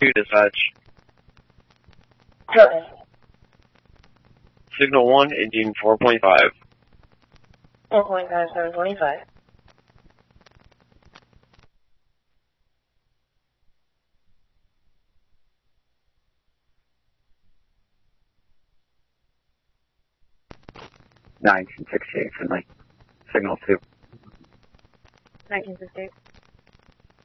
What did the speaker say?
2 dispatch. Okay. Signal 1, engine 4.5. 4.5, 725. Signal 2. 1968.